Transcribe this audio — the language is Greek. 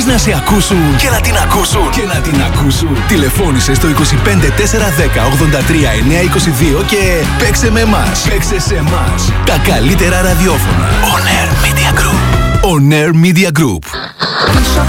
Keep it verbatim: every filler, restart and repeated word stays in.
να σε ακούσουν και να την ακούσουν και να την ακούσουν. Τηλεφώνησε στο είκοσι πέντε τετρακόσια δέκα ογδόντα τρία εννιακόσια είκοσι δύο και παίξε με εμάς. Παίξε σε εμάς. Τα καλύτερα ραδιόφωνα. On Air Media Group. On Air Media Group. Πίσω